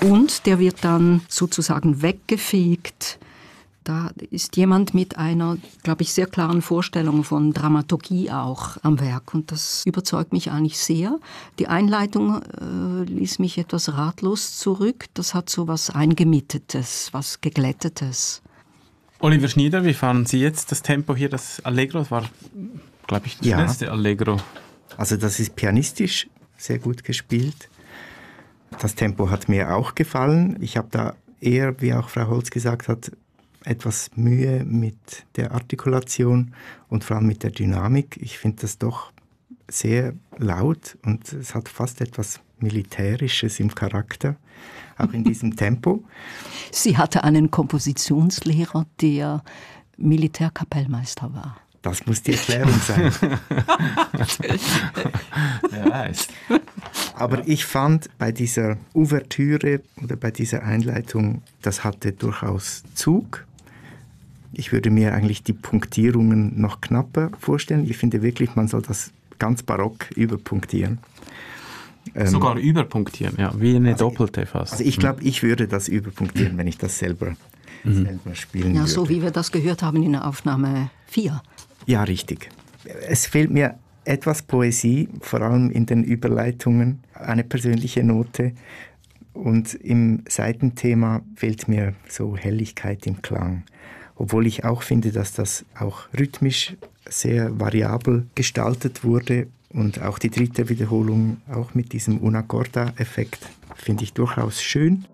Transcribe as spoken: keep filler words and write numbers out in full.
Und der wird dann sozusagen weggefegt. Da ist jemand mit einer, glaube ich, sehr klaren Vorstellung von Dramaturgie auch am Werk. Und das überzeugt mich eigentlich sehr. Die Einleitung äh, ließ mich etwas ratlos zurück. Das hat so was Eingemittetes, was Geglättetes. Oliver Schnieder, wie fahren Sie jetzt das Tempo hier? Das Allegro, das war, glaube ich, das ja. schnellste Allegro. Also das ist pianistisch sehr gut gespielt. Das Tempo hat mir auch gefallen. Ich habe da eher, wie auch Frau Holz gesagt hat, etwas Mühe mit der Artikulation und vor allem mit der Dynamik. Ich finde das doch sehr laut und es hat fast etwas Militärisches im Charakter, auch in diesem Tempo. Sie hatte einen Kompositionslehrer, der Militärkapellmeister war. Das muss die Erklärung sein. Wer weiß. Aber ja. Ich fand bei dieser Ouvertüre oder bei dieser Einleitung, das hatte durchaus Zug. Ich würde mir eigentlich die Punktierungen noch knapper vorstellen. Ich finde wirklich, man soll das ganz barock überpunktieren. Sogar ähm, überpunktieren, ja, wie eine also doppelte fast. Also ich glaube, ich würde das überpunktieren, wenn ich das selber, mhm. selber spielen ja, würde. Ja, so wie wir das gehört haben in der Aufnahme vier. Ja, richtig. Es fehlt mir etwas Poesie, vor allem in den Überleitungen, eine persönliche Note. Und im Seitenthema fehlt mir so Helligkeit im Klang. Obwohl ich auch finde, dass das auch rhythmisch sehr variabel gestaltet wurde. Und auch die dritte Wiederholung, auch mit diesem Una Corda-Effekt, finde ich durchaus schön.